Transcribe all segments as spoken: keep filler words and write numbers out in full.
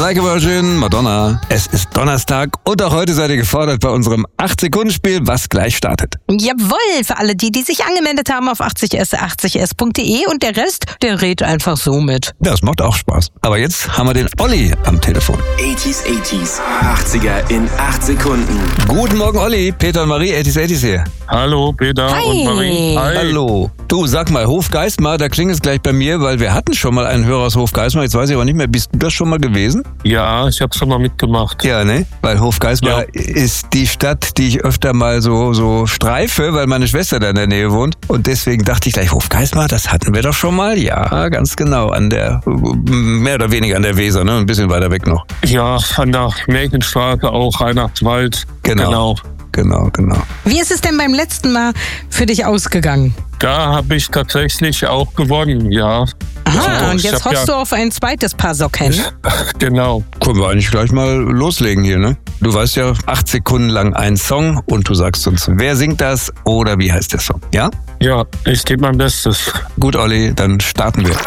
Like a Virgin, Madonna. Es ist Donnerstag und auch heute seid ihr gefordert bei unserem acht-Sekunden-Spiel, was gleich startet. Jawohl, für alle die, die sich angemeldet haben auf achtzig s achtzig s punkt de und der Rest, der redet einfach so mit. Ja, das macht auch Spaß. Aber jetzt haben wir den Olli am Telefon. achtziger, achtziger, achtziger in acht Sekunden. Guten Morgen, Olli. Peter und Marie, achtziger, achtziger hier. Hallo, Peter Hi. und Marie. Hi. Hallo. Du, sag mal, Hofgeismar, da klingt es gleich bei mir, weil wir hatten schon mal einen Hörer aus Hofgeismar. Jetzt weiß ich aber nicht mehr, bist du das schon mal gewesen? Ja, ich habe schon mal mitgemacht. Ja, ne? Weil Hofgeismar Ja. ist die Stadt, die ich öfter mal so, so streife, weil meine Schwester da in der Nähe wohnt. Und deswegen dachte ich gleich, Hofgeismar, das hatten wir doch schon mal. Ja, ganz genau. An der, mehr oder weniger an der Weser, ne? Ein bisschen weiter weg noch. Ja, an der Märchenstraße auch, Reinhardtswald. Genau. Genau. Genau, genau. Wie ist es denn beim letzten Mal für dich ausgegangen? Da habe ich tatsächlich auch gewonnen, ja. Aha, Also, und ich jetzt hab hoffst ja, du auf ein zweites Paar Socken. Genau. Können wir eigentlich gleich mal loslegen hier, ne? Du weißt ja, acht Sekunden lang ein Song und du sagst uns, wer singt das oder wie heißt der Song, ja? Ja, ich gebe mein Bestes. Gut, Olli, dann starten wir.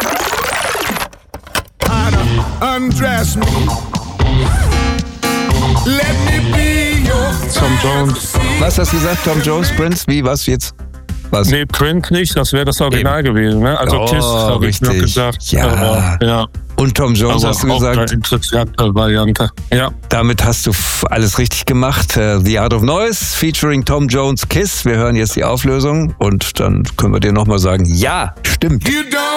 Undress me. Let me be your Tom Jones. Was hast du gesagt, Tom Jones, Prince? Wie, was jetzt? Was? Nee, Prince nicht, das wäre das Original gewesen, ne? Also Oh, Kiss habe ich nur richtig. gesagt. Ja. Aber, ja. Und Tom Jones Aber hast du auch gesagt, eine interessante Variante. Ja. damit hast du f- alles richtig gemacht. Äh, The Art of Noise featuring Tom Jones, Kiss. Wir hören jetzt die Auflösung und dann können wir dir nochmal sagen, ja, stimmt. You don't